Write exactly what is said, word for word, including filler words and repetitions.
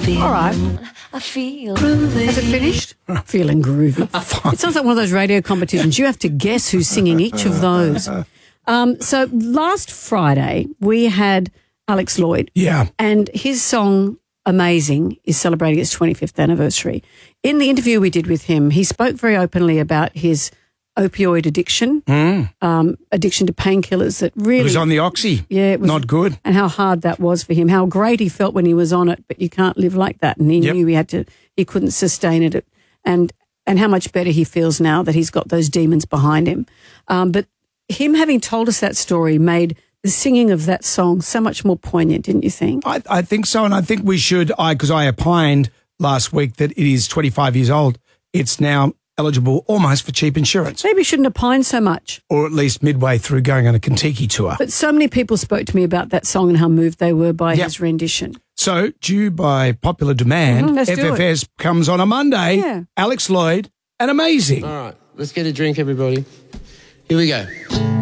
All right. I feel Has it finished? Feeling groovy. It sounds like one of those radio competitions. You have to guess who's singing each of those. Um, so last Friday, we had Alex Lloyd. Yeah. And his song, Amazing, is celebrating its twenty-fifth anniversary. In the interview we did with him, he spoke very openly about his opioid addiction, Mm. um, addiction to painkillers that really... It was on the oxy. Yeah, it was Not good. And how hard that was for him, how great he felt when he was on it, but you can't live like that. And he Yep. knew he had to, he couldn't sustain it. And and how much better he feels now that he's got those demons behind him. Um, but him having told us that story made the singing of that song so much more poignant, didn't you think? I, I think so, and I think we should, I because I opined last week that it is twenty-five years old. It's now eligible almost for cheap insurance, Maybe we shouldn't opine so much. or at least midway through going on a Kentucky tour. But so many people spoke to me about that song and how moved they were by Yep. his rendition. So, due by popular demand, Mhm, let's F do F S comes on a Monday. Yeah. Alex Lloyd and Amazing. All right, let's get a drink, everybody. Here we go.